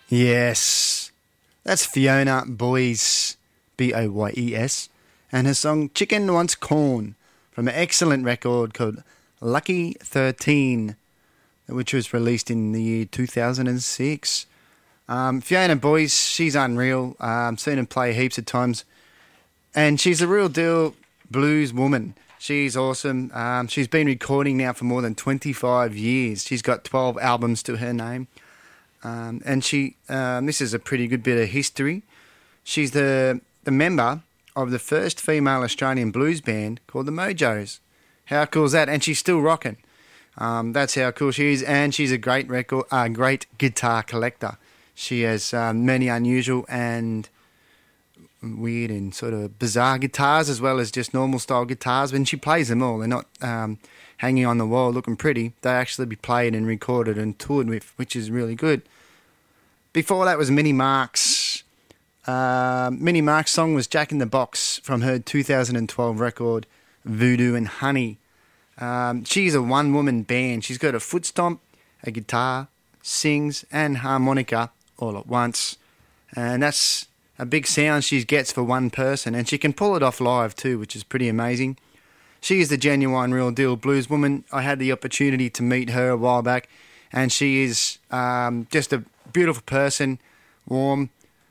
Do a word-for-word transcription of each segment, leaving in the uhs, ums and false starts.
Yes, that's Fiona Boyes, B O Y E S, and her song Chicken Wants Corn from an excellent record called Lucky thirteen, which was released in the year two thousand six. Um, Fiona Boyes, she's unreal. I've um, seen her play heaps of times, and she's a real deal blues woman. She's awesome. Um, she's been recording now for more than twenty-five years. She's got twelve albums to her name. Um, and she, um, this is a pretty good bit of history. She's the the member of the first female Australian blues band called the Mojos. How cool is that? And she's still rocking. Um, that's how cool she is. And she's a great record, uh, great guitar collector. She has um, many unusual and weird and sort of bizarre guitars, as well as just normal style guitars. When she plays them all, they're not um, hanging on the wall looking pretty. They actually be played and recorded and toured with, which is really good. Before that was Minnie Marks. Uh, Minnie Marks' song was Jack in the Box from her two thousand twelve record Voodoo and Honey. Um, she's a one-woman band. She's got a foot stomp, a guitar, sings and harmonica all at once. And that's a big sound she gets for one person, and she can pull it off live too, which is pretty amazing. She is the genuine, real deal blues woman. I had the opportunity to meet her a while back, and she is um, just a beautiful person, warm,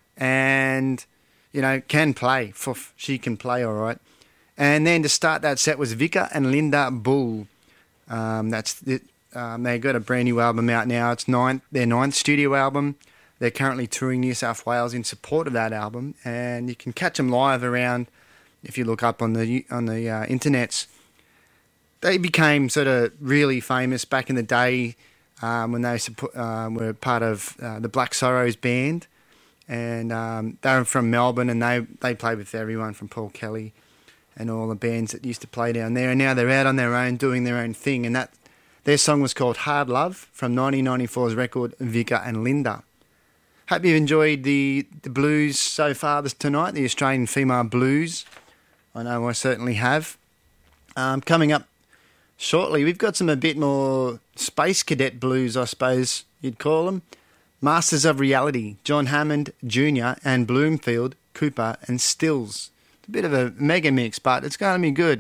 and, you know, can play. She can play all right. And then to start that set was Vika and Linda Bull. Um, that's it. Um, they got a brand new album out now. It's ninth, their ninth studio album. They're currently touring New South Wales in support of that album, and you can catch them live around. If you look up on the on the uh, internets, they became sort of really famous back in the day um, when they support, uh, were part of uh, the Black Sorrows band, and um, they were from Melbourne, and they they played with everyone from Paul Kelly and all the bands that used to play down there, and now they're out on their own doing their own thing, and that their song was called Hard Love from nineteen ninety-four's record Vika and Linda. Hope you've enjoyed the, the blues so far this tonight, the Australian female blues. I know I certainly have. Um, coming up shortly, we've got some a bit more space cadet blues, I suppose you'd call them. Masters of Reality, John Hammond Junior and Bloomfield, Cooper and Stills. It's a bit of a mega mix, but it's going to be good.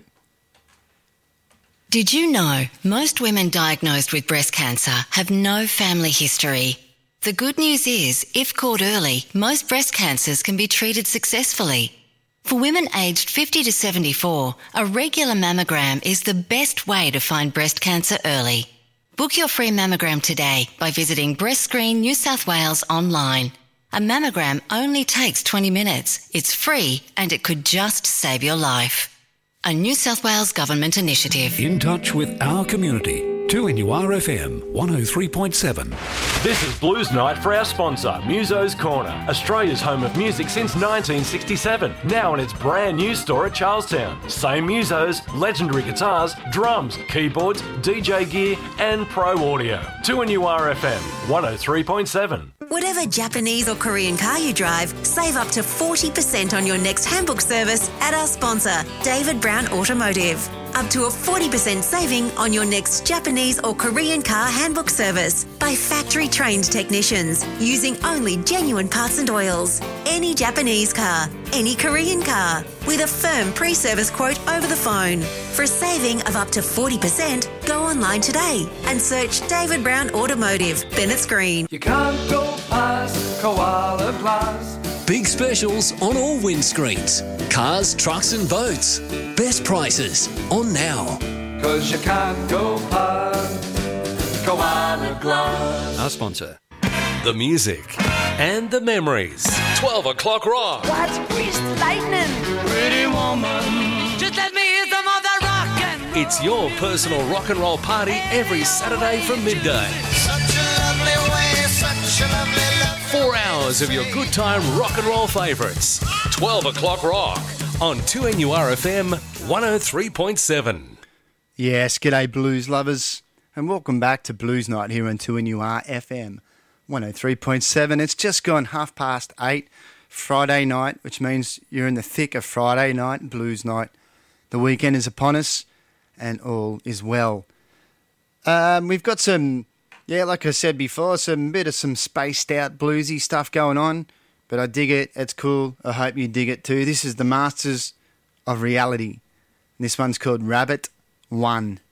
Did you know most women diagnosed with breast cancer have no family history? The good news is, if caught early, most breast cancers can be treated successfully. For women aged fifty to seventy-four, a regular mammogram is the best way to find breast cancer early. Book your free mammogram today by visiting Breast Screen New South Wales online. A mammogram only takes twenty minutes. It's free and it could just save your life. A New South Wales Government initiative. In touch with our community. two N U R F M one oh three point seven. This is Blues Night for our sponsor, Muso's Corner, Australia's home of music since nineteen sixty-seven. Now in its brand new store at Charlestown. Same Musos, legendary guitars, drums, keyboards, D J gear and pro audio. two N U R F M one oh three point seven. Whatever Japanese or Korean car you drive, save up to forty percent on your next handbook service at our sponsor, David Brown Automotive. Up to a forty percent saving on your next Japanese or Korean car handbook service by factory-trained technicians using only genuine parts and oils. Any Japanese car, any Korean car, with a firm pre-service quote over the phone. For a saving of up to forty percent, go online today and search David Brown Automotive, Bennett's Green. You can't go past Koala Glass. Big specials on all windscreens. Cars, trucks and boats. Best prices on now. Cause you can't go past Koala Glass. Our sponsor. The music and the memories. twelve o'clock rock. What's greased lightning? Pretty woman. Just let me hear some of that rock and roll. It's your personal rock and roll party every Saturday from midday. Such a lovely way, such a lovely love. Four hours of your good time rock and roll favourites. twelve o'clock rock on two N U R F M one oh three point seven. Yes, g'day blues lovers, and welcome back to Blues Night here on two N U R F M one oh three point seven. It's just gone half past eight Friday night, which means you're in the thick of Friday night, Blues Night. The weekend is upon us, and all is well. Um, we've got some Yeah, like I said before, some bit of some spaced out bluesy stuff going on, but I dig it. It's cool. I hope you dig it too. This is the Masters of Reality. This one's called Rabbit One.